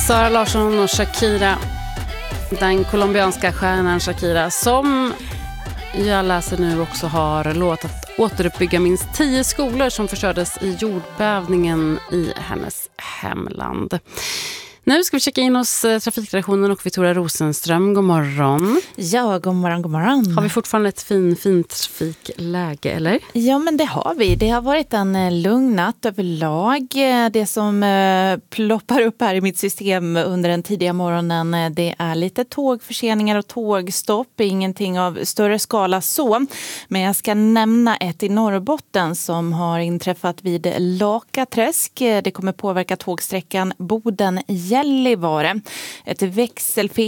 Sara Larsson och Shakira, den colombianska stjärnan Shakira, som jag läser nu också har lovat att återuppbygga minst 10 skolor som förstördes i jordbävningen i hennes hemland. Nu ska vi checka in hos trafikredaktionen och Victoria Rosenström. God morgon. Ja, god morgon, god morgon. Har vi fortfarande ett fint trafikläge, eller? Ja, men det har vi. Det har varit en lugn natt överlag. Det som ploppar upp här i mitt system under den tidiga morgonen, det är lite tågförseningar och tågstopp. Ingenting av större skala så. Men jag ska nämna ett i Norrbotten som har inträffat vid Lakaträsk. Det kommer påverka tågsträckan Boden-Gällivare. Ett växelfel